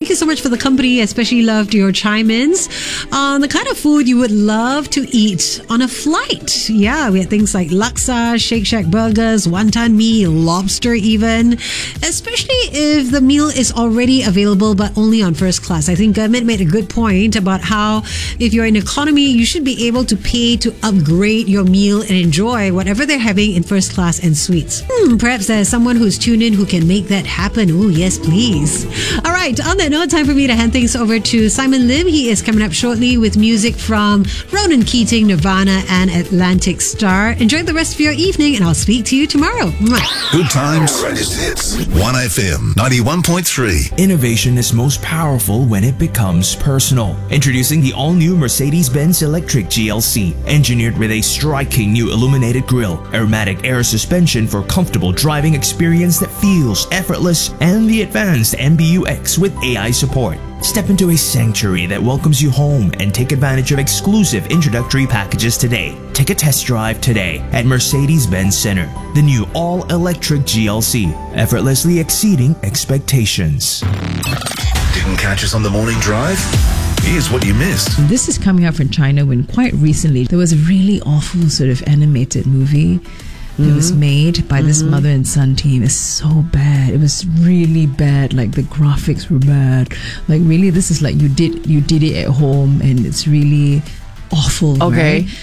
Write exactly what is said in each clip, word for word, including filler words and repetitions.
thank you so much for the company. Especially loved your chime-ins on the kind of food you would love to eat on a flight. Yeah, we had things like laksa, Shake Shack burgers, wonton mee, lobster even. Especially if the meal is already available but only on first class. I think Gurmit made a good point about how if you're in economy, you should be able to pay to upgrade your meal and enjoy whatever they're having in first class and suites. Hmm, perhaps there's someone who's tuned in who can make that happen. Oh, yes, please. All right, on that note, time for me to hand things over to Simon Lim. He is coming up shortly with music from Ronan Keating, Nirvana, and Atlantic Star. Enjoy the rest of your evening, and I'll speak to you tomorrow. Mwah. Good times. Greatest hits. one F M ninety-one point three. Innovation is most powerful when it becomes personal. Introducing the all-new Mercedes-Benz Electric G L C, engineered with a striking new illuminated grille, aromatic air suspension for comfortable driving experience that feels effortless, and the advanced M B U X with A I support. Step into a sanctuary that welcomes you home and take advantage of exclusive introductory packages today. Take a test drive today at Mercedes-Benz Center. The new all-electric G L C, effortlessly exceeding expectations. Didn't catch us on the morning drive? Here's what you missed. This is coming up from China when quite recently there was a really awful sort of animated movie. It was made by this mm-hmm. mother and son team. It's so bad. It was really bad. Like the graphics were bad. Like really, this is like you did you did it at home, and it's really awful. Okay. Right?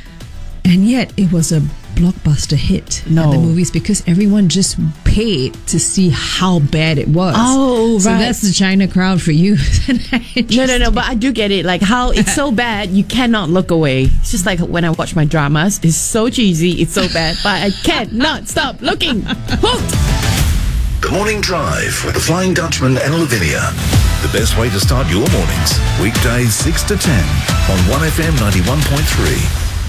And yet it was a blockbuster hit no. at the movies because everyone just paid to see how bad it was. Oh, right. So that's the China crowd for you. no, no, no. But I do get it. Like how it's so bad, you cannot look away. It's just like when I watch my dramas. It's so cheesy. It's so bad, but I cannot stop looking. Hooked. The Morning Drive with the Flying Dutchman and Lavinia. The best way to start your mornings. Weekdays six to ten on one F M ninety-one point three.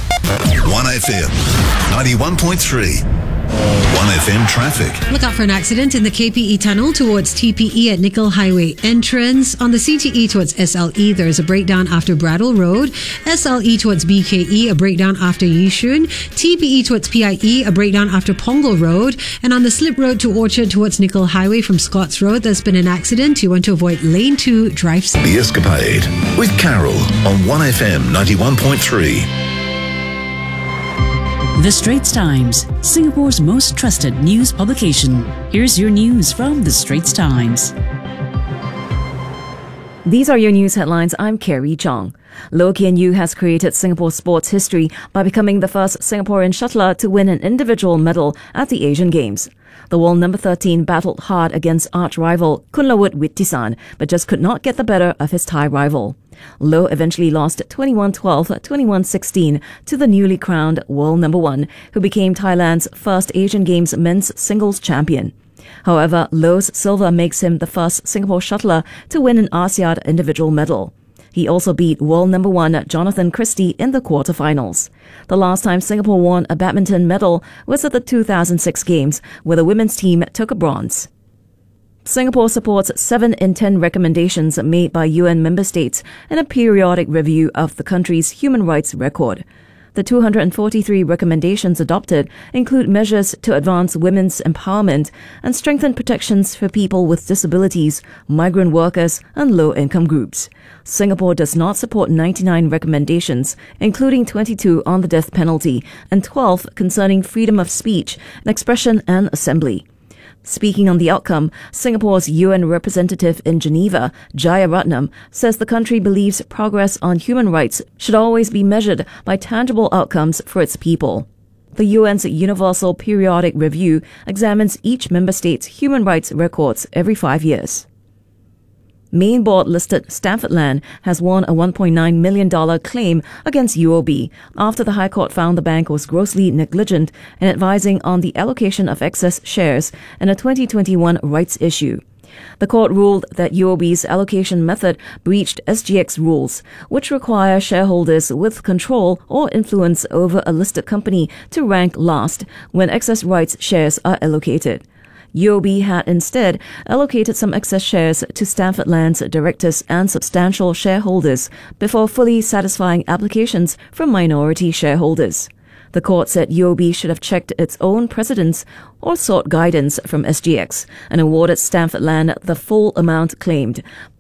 one F M ninety-one point three. one F M traffic. Look out for an accident in the K P E tunnel towards T P E at Nickel Highway entrance. On the C T E towards S L E, there is a breakdown after Brattle Road. S L E towards B K E, a breakdown after Yishun. T P E towards P I E, a breakdown after Pongal Road. And on the Slip Road to Orchard towards Nickel Highway from Scotts Road, there's been an accident. You want to avoid lane two, drive safe. The Escapade with Carol on one F M ninety-one point three. The Straits Times, Singapore's most trusted news publication. Here's your news from The Straits Times. These are your news headlines. I'm Carrie Chong. Loh Kian Yew has created Singapore sports history by becoming the first Singaporean shuttler to win an individual medal at the Asian Games. The world number thirteen battled hard against arch-rival Kunlawut Wittisan, but just could not get the better of his Thai rival. Loh eventually lost twenty-one twelve, twenty-one sixteen to the newly crowned world number one, who became Thailand's first Asian Games men's singles champion. However, Loh's silver makes him the first Singapore shuttler to win an ASEAN individual medal. He also beat world number one Jonathan Christie in the quarterfinals. The last time Singapore won a badminton medal was at the two thousand six Games, where the women's team took a bronze. Singapore supports seven in ten recommendations made by U N member states in a periodic review of the country's human rights record. The two hundred forty-three recommendations adopted include measures to advance women's empowerment and strengthen protections for people with disabilities, migrant workers, and low-income groups. Singapore does not support ninety-nine recommendations, including twenty-two on the death penalty and twelve concerning freedom of speech, expression, and assembly. Speaking on the outcome, Singapore's U N representative in Geneva, Jayaratnam, says the country believes progress on human rights should always be measured by tangible outcomes for its people. The U N's Universal Periodic Review examines each member state's human rights records every five years. Main board-listed Stamford Land has won a one point nine million dollars claim against U O B after the High Court found the bank was grossly negligent in advising on the allocation of excess shares in a twenty twenty-one rights issue. The court ruled that U O B's allocation method breached S G X rules, which require shareholders with control or influence over a listed company to rank last when excess rights shares are allocated. U O B had instead allocated some excess shares to Stamford Land's directors and substantial shareholders before fully satisfying applications from minority shareholders. The court said U O B should have checked its own precedents or sought guidance from S G X and awarded Stamford Land the full amount claimed,